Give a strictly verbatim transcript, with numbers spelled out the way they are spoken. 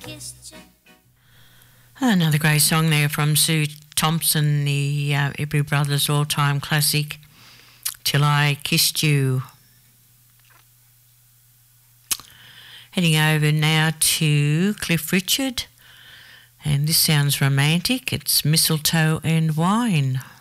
Another great song there from Sue Thompson, the uh, Every Brothers all-time classic, Till I Kissed You. Heading over now to Cliff Richard, and this sounds romantic. It's Mistletoe and Wine.